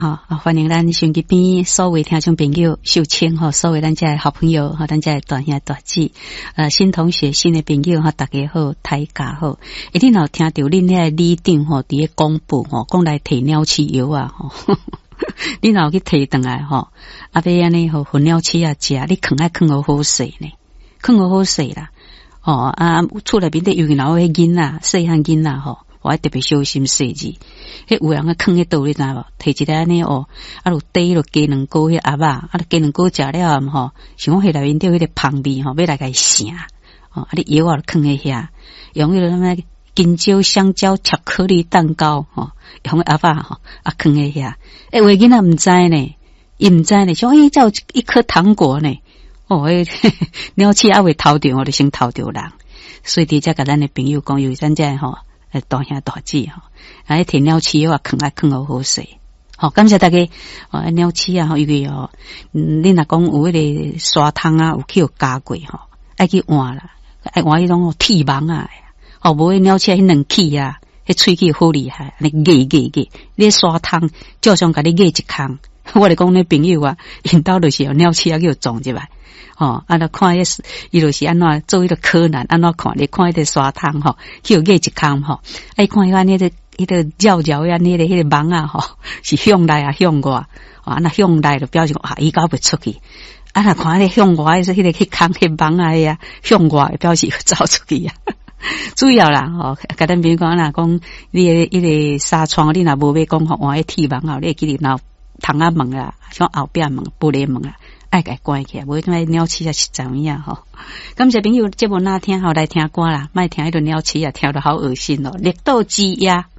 欢迎咱手机边所有听众朋友秀清所有咱这好朋友咱这大兄大姐新同学新的朋友大家好，大家好。一定有听到恁那里长伫咧公布讲来摕鸟鼠药啊你若有去摕回来要安尼分鸟鼠啊食，你囥好势呢，囥好势啦厝内面的尤其若有迄囡仔细汉囡仔我特别小心细致，迄有人囥迄倒你知无？摕一个安尼就底就加两膏迄鸭肉，加两膏食了像讲迄内面有迄个芳味要来甲成你药就囥喺遐，用迄个什么金蕉香蕉巧克力蛋糕用鸭肉囥喺遐，有的囡仔毋知呢，伊毋知呢，像才有一颗糖果呢，鸟鼠还未偷着就先偷着人，所以伫遮甲咱的朋友讲，有咱遮大兄大姐摕鸟鼠药囥好势。感谢大家鸟鼠啊因为你若讲有迄个沙汤啊有去加过爱去换啦，爱换迄种铁网啊无迄鸟鼠迄两齿啊迄喙齿好厉害，你咬你沙汤照常甲你咬一空我来讲你朋友啊因兜就是鸟鼠啊叫撞一摆就看伊就是安怎做迄个柯南安怎看，你看迄个沙汤去咬一空爱看伊安尼迄个绕安尼迄个网啊是向内啊向外那向内就表示伊搞袂出去，若看迄个向外迄个去空迄网啊向外表示走出去啊主要啦甲咱朋友讲若讲你迄个纱窗你若无要讲换迄铁网你会记得若窗仔门啦像后壁门玻璃门爱甲关起来，无什么鸟鼠啊是怎么样感谢朋友节目哪听来听歌啦，莫听迄个鸟鼠啊听得好恶心烈斗之夜。